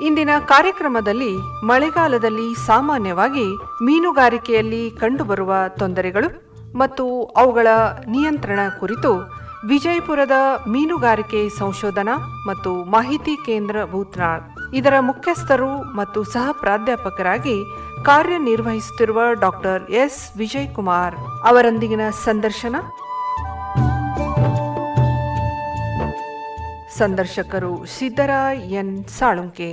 ಇಂದಿನ ಕಾರ್ಯಕ್ರಮದಲ್ಲಿ ಮಳೆಗಾಲದಲ್ಲಿ ಸಾಮಾನ್ಯವಾಗಿ ಮೀನುಗಾರಿಕೆಯಲ್ಲಿ ಕಂಡುಬರುವ ತೊಂದರೆಗಳು ಮತ್ತು ಅವುಗಳ ನಿಯಂತ್ರಣ ಕುರಿತು ವಿಜಯಪುರದ ಮೀನುಗಾರಿಕೆ ಸಂಶೋಧನಾ ಮತ್ತು ಮಾಹಿತಿ ಕೇಂದ್ರ ಭೂತ್ನಾಳ್ ಇದರ ಮುಖ್ಯಸ್ಥರು ಮತ್ತು ಸಹ ಪ್ರಾಧ್ಯಾಪಕರಾಗಿ ಕಾರ್ಯನಿರ್ವಹಿಸುತ್ತಿರುವ ಡಾಕ್ಟರ್ ಎಸ್ ವಿಜಯಕುಮಾರ್ ಅವರೊಂದಿಗಿನ ಸಂದರ್ಶನ. ಸಂದರ್ಶಕರು ಸಿದ್ದರಾಯ್ ಎನ್ ಸಾಳುಂಕೆ.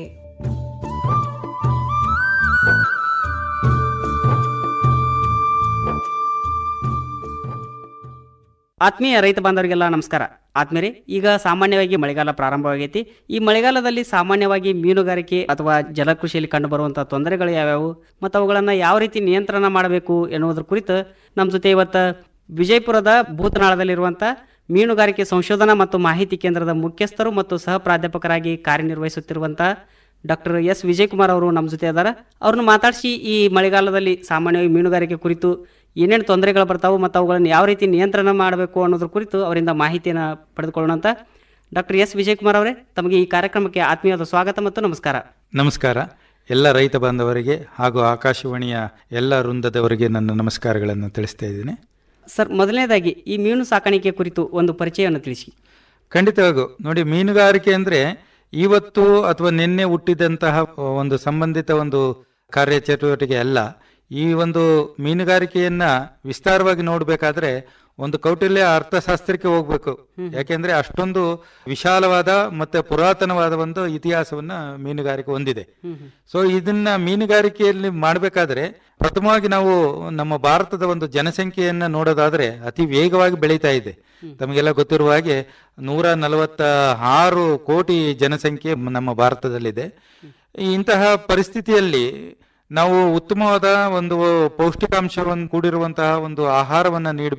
ಆತ್ಮೀಯ ರೈತ ಬಾಂಧವರಿಗೆಲ್ಲ ನಮಸ್ಕಾರ. ಆತ್ಮೀಯರೇ, ಈಗ ಸಾಮಾನ್ಯವಾಗಿ ಮಳೆಗಾಲ ಪ್ರಾರಂಭವಾಗೈತಿ. ಈ ಮಳೆಗಾಲದಲ್ಲಿ ಸಾಮಾನ್ಯವಾಗಿ ಮೀನುಗಾರಿಕೆ ಅಥವಾ ಜಲಕೃಷಿಯಲ್ಲಿ ಕಂಡುಬರುವಂತಹ ತೊಂದರೆಗಳು ಯಾವ್ಯಾವು ಮತ್ತು ಅವುಗಳನ್ನು ಯಾವ ರೀತಿ ನಿಯಂತ್ರಣ ಮಾಡಬೇಕು ಎನ್ನುವುದರ ಕುರಿತು ನಮ್ಮ ಜೊತೆ ಇವತ್ತು ವಿಜಯಪುರದ ಭೂತನಾಳದಲ್ಲಿರುವಂಥ ಮೀನುಗಾರಿಕೆ ಸಂಶೋಧನಾ ಮತ್ತು ಮಾಹಿತಿ ಕೇಂದ್ರದ ಮುಖ್ಯಸ್ಥರು ಮತ್ತು ಸಹ ಪ್ರಾಧ್ಯಾಪಕರಾಗಿ ಕಾರ್ಯನಿರ್ವಹಿಸುತ್ತಿರುವಂಥ ಡಾಕ್ಟರ್ ಎಸ್ ವಿಜಯಕುಮಾರ್ ಅವರು ನಮ್ಮ ಜೊತೆ ಇದ್ದಾರೆ. ಅವ್ರನ್ನ ಮಾತಾಡಿಸಿ ಈ ಮಳೆಗಾಲದಲ್ಲಿ ಸಾಮಾನ್ಯವಾಗಿ ಮೀನುಗಾರಿಕೆ ಕುರಿತು ಏನೇನು ತೊಂದರೆಗಳು ಬರ್ತಾವೆ ಮತ್ತು ಅವುಗಳನ್ನು ಯಾವ ರೀತಿ ನಿಯಂತ್ರಣ ಮಾಡಬೇಕು ಅನ್ನೋದ್ರ ಕುರಿತು ಅವರಿಂದ ಮಾಹಿತಿಯನ್ನು ಪಡೆದುಕೊಳ್ಳೋಣ ಅಂತ. ಡಾಕ್ಟರ್ ಎಸ್ ವಿಜಯಕುಮಾರ್ ಅವರೇ, ತಮಗೆ ಈ ಕಾರ್ಯಕ್ರಮಕ್ಕೆ ಆತ್ಮೀಯವಾದ ಸ್ವಾಗತ ಮತ್ತು ನಮಸ್ಕಾರ. ನಮಸ್ಕಾರ. ಎಲ್ಲ ರೈತ ಬಾಂಧವರಿಗೆ ಹಾಗೂ ಆಕಾಶವಾಣಿಯ ಎಲ್ಲ ವೃಂದದವರಿಗೆ ನನ್ನ ನಮಸ್ಕಾರಗಳನ್ನು ತಿಳಿಸ್ತಾ ಇದ್ದೀನಿ. ಸರ್, ಮೊದಲನೇದಾಗಿ ಈ ಮೀನು ಸಾಕಾಣಿಕೆ ಕುರಿತು ಒಂದು ಪರಿಚಯವನ್ನು ತಿಳಿಸಿ. ಖಂಡಿತವಾಗೂ ನೋಡಿ, ಮೀನುಗಾರಿಕೆ ಅಂದರೆ ಇವತ್ತು ಅಥವಾ ನಿನ್ನೆ ಹುಟ್ಟಿದಂತಹ ಒಂದು ಸಂಬಂಧಿತ ಒಂದು ಕಾರ್ಯಚಟುವಟಿಕೆ ಅಲ್ಲ. ಈ ಒಂದು ಮೀನುಗಾರಿಕೆಯನ್ನ ವಿಸ್ತಾರವಾಗಿ ನೋಡಬೇಕಾದ್ರೆ ಒಂದು ಕೌಟಿಲ್ಯ ಅರ್ಥಶಾಸ್ತ್ರಕ್ಕೆ ಹೋಗ್ಬೇಕು. ಯಾಕೆಂದ್ರೆ ಅಷ್ಟೊಂದು ವಿಶಾಲವಾದ ಮತ್ತೆ ಪುರಾತನವಾದ ಒಂದು ಇತಿಹಾಸವನ್ನ ಮೀನುಗಾರಿಕೆ ಹೊಂದಿದೆ. ಸೊ ಇದನ್ನ ಮೀನುಗಾರಿಕೆಯಲ್ಲಿ ಮಾಡಬೇಕಾದ್ರೆ ಪ್ರಥಮವಾಗಿ ನಾವು ನಮ್ಮ ಭಾರತದ ಒಂದು ಜನಸಂಖ್ಯೆಯನ್ನ ನೋಡೋದಾದ್ರೆ ಅತಿ ವೇಗವಾಗಿ ಬೆಳೀತಾ ಇದೆ. ತಮಗೆಲ್ಲ ಗೊತ್ತಿರುವ ಹಾಗೆ 146 ಕೋಟಿ ಜನಸಂಖ್ಯೆ ನಮ್ಮ ಭಾರತದಲ್ಲಿದೆ. ಇಂತಹ ಪರಿಸ್ಥಿತಿಯಲ್ಲಿ ನಾವು ಉತ್ತಮವಾದ ಒಂದು ಪೌಷ್ಟಿಕಾಂಶವನ್ನು ಕೂಡಿರುವಂತಹ ಒಂದು ಆಹಾರವನ್ನ ನೀಡಬೇಕು.